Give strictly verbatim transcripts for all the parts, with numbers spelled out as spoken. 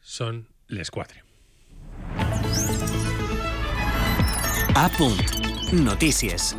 Són les quatre. A punt. Notícies.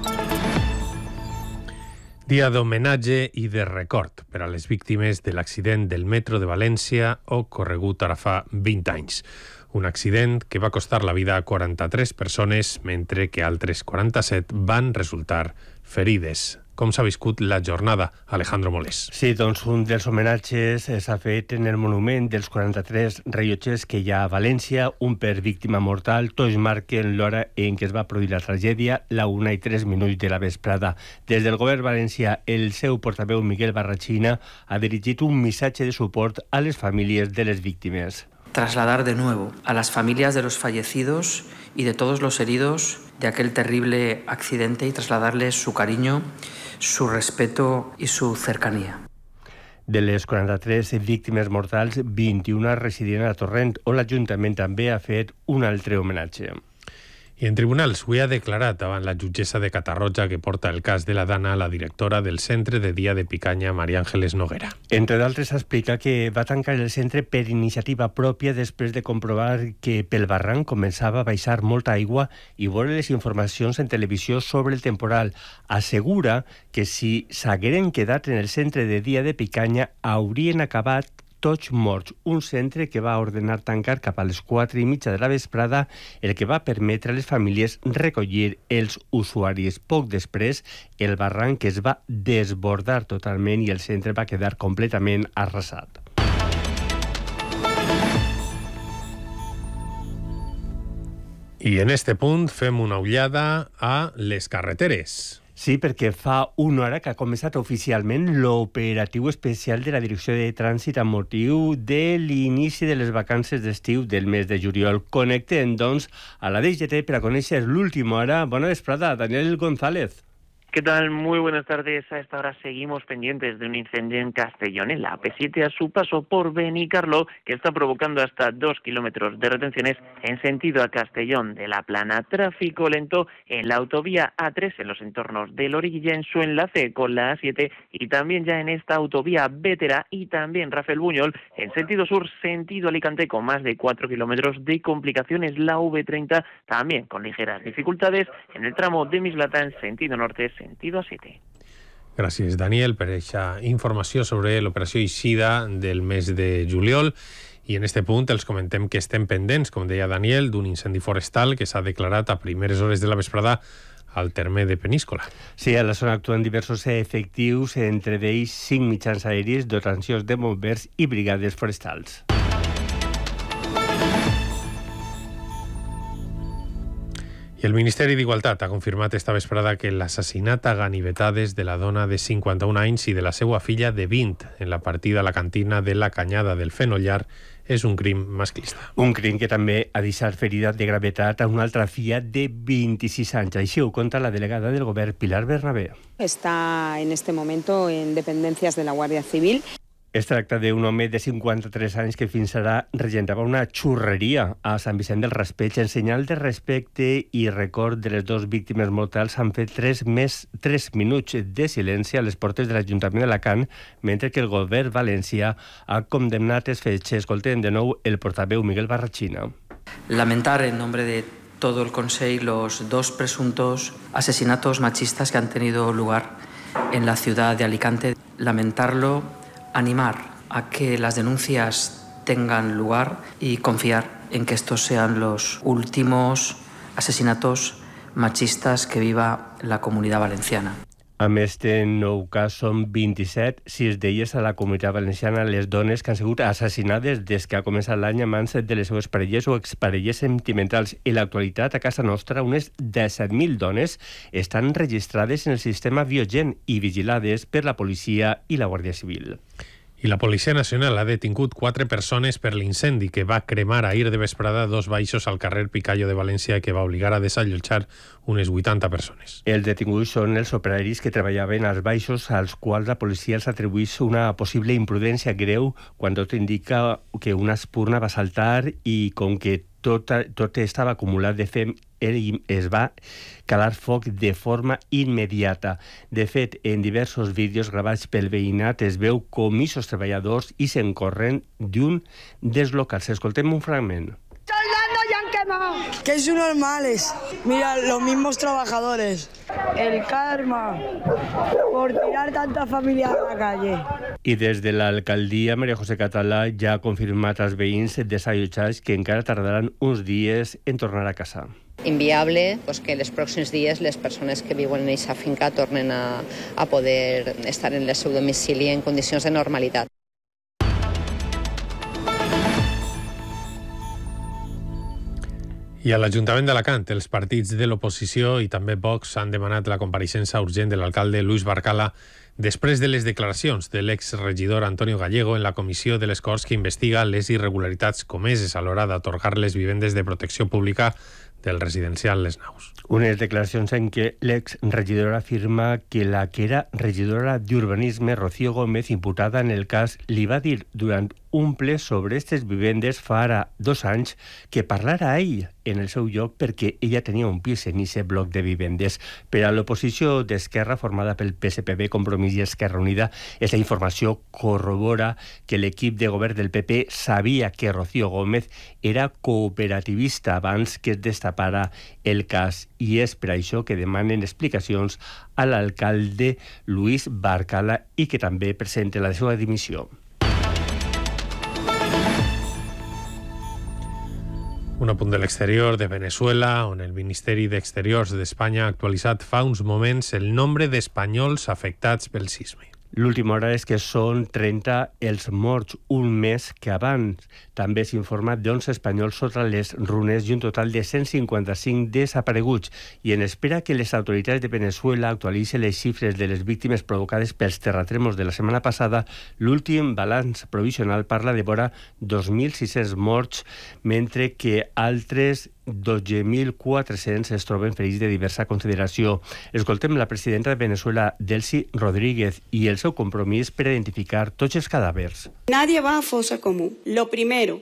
Dia d'homenatge i de record per a les víctimes de l'accident del metro de València ocorregut ara fa vint anys. Un accident que va costar la vida a quaranta-tres persones, mentre que altres quaranta-set van resultar ferides. Com s'ha viscut la jornada, Alejandro Molés? Sí, doncs un dels homenatges s'ha fet en el monument dels quaranta-tres rellotges que hi ha a València, un per víctima mortal. Tots marquen l'hora en què es va produir la tragèdia, la una i tres minuts de la vesprada. Des del govern valencià, el seu portaveu Miguel Barrachina ha dirigit un missatge de suport a les famílies de les víctimes. Trasladar de nuevo a las familias de los fallecidos y de todos los heridos de aquel terrible accidente y trasladarles su cariño, su respeto y su cercanía. De les quaranta-tres víctimes mortals, vint-i-una residien a Torrent, on l'Ajuntament també ha fet un altre homenatge. I en tribunals ho ha declarat davant la jutgessa de Catarroja que porta el cas de la Dana, la directora del Centre de Dia de Picanya, Maria Ángeles Noguera. Entre d'altres, explica que va tancar el centre per iniciativa pròpia després de comprovar que pel barranc començava a baixar molta aigua i veure les informacions en televisió sobre el temporal. Assegura que si s'hagueren quedat en el Centre de Dia de Picanya haurien acabat tots morts, un centre que va ordenar tancar cap a les quatre i mitja de la vesprada, el que va permetre a les famílies recollir els usuaris. Poc després, el barranc es va desbordar totalment i el centre va quedar completament arrasat. I en este punt fem una ullada a les carreteres. Sí, perquè fa una hora que ha començat oficialment l'operatiu especial de la Direcció de Trànsit amb motiu de l'inici de les vacances d'estiu del mes de juliol. Connectem, doncs, a la D G T per a conèixer l'última hora. Bona vesprada, Daniel González. ¿Qué tal? Muy buenas tardes. A esta hora seguimos pendientes de un incendio en Castellón, en la A P siete, a su paso por Benicarló, que está provocando hasta dos kilómetros de retenciones en sentido a Castellón de la Plana. Tráfico lento en la autovía A tres, en los entornos de Loriguilla, en su enlace con la A siete, y también ya en esta autovía Vétera y también Rafael Buñol, en sentido sur, sentido Alicante, con más de cuatro kilómetros de complicaciones. La V treinta también con ligeras dificultades en el tramo de Mislata, en sentido norte, sentido A siete. Gràcies, Daniel, per aquesta informació sobre l'operació eixida del mes de juliol. I en este punt els comentem que estem pendents, com deia Daniel, d'un incendi forestal que s'ha declarat a primeres hores de la vesprada al terme de Peníscola. Sí, a la zona actuen diversos efectius, entre d'ells cinc mitjans aèris, dotacions de bombers i brigades forestals. I el Ministeri d'Igualtat ha confirmat esta vesprada que l'assassinat a ganivetades de la dona de cinquanta-un anys i de la seva filla de vint en la partida a la cantina de la Canyada del Fenollar és un crim masclista. Un crim que també ha deixat ferida de gravetat a una altra filla de vint-i-sis anys. Així ho conta la delegada del govern, Pilar Bernabé. Está en este momento en dependencias de la Guardia Civil. Es tracta d'un home de cinquanta-tres anys que fins ara regentava una xurreria a Sant Vicent del Raspeig. En senyal de respecte i record de les dues víctimes mortals han fet tres, més, tres minuts de silenci a les portes de l'Ajuntament d'Alacant, mentre que el govern valencià ha condemnat els fets. Escoltem de nou el portaveu Miguel Barrachina. Lamentar en nombre de todo el Consejo los dos presuntos asesinatos machistas que han tenido lugar en la ciudad de Alicante. Lamentarlo, animar a que las denuncias tengan lugar y confiar en que estos sean los últimos asesinatos machistas que viva la Comunitat Valenciana. Amb este nou cas són vint-i-set, sis d'elles a la Comunitat Valenciana, les dones que han sigut assassinades des que ha començat l'any a mans de les seues parelles o exparelles sentimentals. En l'actualitat, a casa nostra, unes disset mil dones estan registrades en el sistema Biogen i vigilades per la policia i la Guàrdia Civil. I la Policia Nacional ha detingut quatre persones per l'incendi que va cremar ahir de vesprada dos baixos al carrer Picallo de València, que va obligar a desallotjar unes vuitanta persones. Els detinguts són els operaris que treballaven als baixos, als quals la policia els atribueix una possible imprudència greu quan tot indica que una espurna va saltar i com que tot, tot estava acumulat de fem, ell es va calar foc de forma immediata. De fet, en diversos vídeos gravats pel veïnat es veu com ixos treballadors ixen corrent d'un dels locals. Escoltem un fragment. ¡Soldando ya han quemado! Que son normales. Mira, los mismos trabajadores. El karma por tirar tanta familia a la calle. I des de l'alcaldia, María José Català ja ha confirmat als veïns desallotjats que encara tardaran uns dies en tornar a casa. Inviable pues, que els pròxims dies les persones que viuen en aquesta finca tornen a, a poder estar en el seu domicili en condicions de normalitat. I a l'Ajuntament d'Alacant, els partits de l'oposició i també Vox han demanat la compareixença urgent de l'alcalde Luis Barcala després de les declaracions de l'exregidor Antonio Gallego en la comissió de les Corts que investiga les irregularitats comeses a l'hora d'atorgar les vivendes de protecció pública del residencial Les Naus. Unes declaracions en què l'exregidor afirma que la que era regidora d'Urbanisme, Rocío Gómez, imputada en el cas, li va dir durant un ple sobre aquestes vivendes fa ara dos anys que parlara a ell en el seu lloc perquè ella tenia un pis en aquest bloc de vivendes. Per a l'oposició d'Esquerra, formada pel P S P B, Compromís i Esquerra Unida, aquesta informació corrobora que l'equip de govern del P P sabia que Rocío Gómez era cooperativista abans que es destapara el cas i és per això que demanen explicacions a l'alcalde Luis Barcala i que també presente la seva dimissió. Un apunt de l'exterior de Venezuela, on el Ministeri d'Exteriors d'Espanya ha actualitzat fa uns moments el nombre d'espanyols afectats pel sisme. L'última hora és que són trenta els morts, un més que abans. També s'ha informat d'onze espanyols sota les runes i un total de cent cinquanta-cinc desapareguts. I en espera que les autoritats de Venezuela actualitzen les xifres de les víctimes provocades pels terratrèmols de la setmana passada, l'últim balanç provisional parla de vora dos mil sis-cents morts, mentre que altres dotze mil quatre-cents es troben ferits de diversa consideració. Escoltem la presidenta de Venezuela, Delcy Rodríguez, i el seu compromís per identificar tots els cadàvers. Nadie va a fosa común. Lo primero,